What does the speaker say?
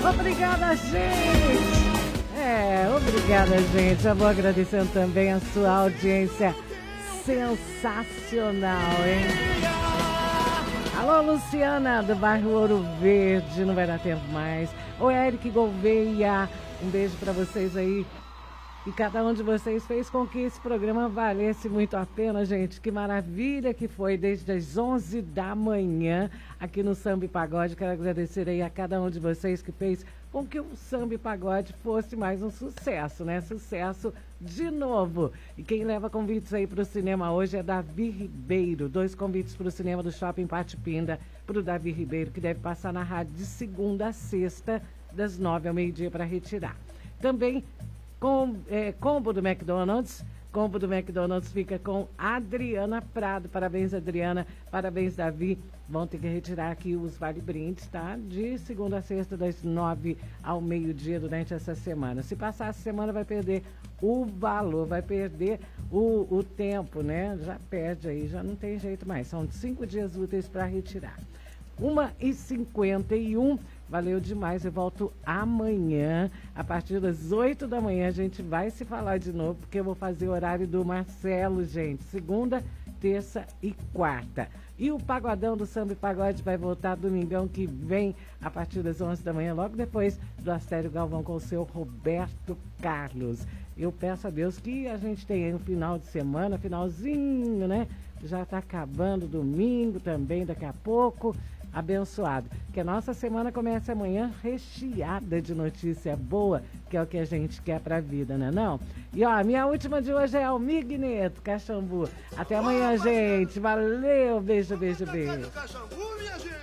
Obrigada, gente. Obrigada, gente. Eu vou agradecendo também a sua audiência sensacional, hein? Alô, Luciana, do bairro Ouro Verde, não vai dar tempo mais. Oi, Eric Gouveia, um beijo pra vocês aí. E cada um de vocês fez com que esse programa valesse muito a pena, gente. Que maravilha que foi desde as 11 da manhã aqui no Samba e Pagode. Quero agradecer aí a cada um de vocês que fez com que o Samba e Pagode fosse mais um sucesso, né? Sucesso de novo. E quem leva convites aí para o cinema hoje é Davi Ribeiro. 2 convites para o cinema do Shopping Pátio Pinda para o Davi Ribeiro, que deve passar na rádio de segunda a sexta, das 9 ao meio-dia para retirar. Também combo do McDonald's. Combo do McDonald's fica com Adriana Prado. Parabéns, Adriana. Parabéns, Davi. Vão ter que retirar aqui os vale-brindes, tá? De segunda a sexta, das 9 ao meio-dia durante essa semana. Se passar essa semana, vai perder o valor, vai perder o tempo, né? Já perde aí, já não tem jeito mais. São 5 dias úteis para retirar. 1h51. Valeu demais, eu volto amanhã, a partir das 8 da manhã a gente vai se falar de novo, porque eu vou fazer o horário do Marcelo, gente, segunda, terça e quarta. E o Pagodão do Samba e Pagode vai voltar domingão que vem, a partir das 11 da manhã, logo depois do Astério Galvão com o seu Roberto Carlos. Eu peço a Deus que a gente tenha um final de semana, finalzinho, né? Já está acabando domingo também, daqui a pouco. Abençoado, que a nossa semana comece amanhã recheada de notícia boa, que é o que a gente quer pra vida, né não? E ó, a minha última de hoje é o Migneto, Caxambu. Até amanhã, gente. Valeu, beijo, beijo, beijo.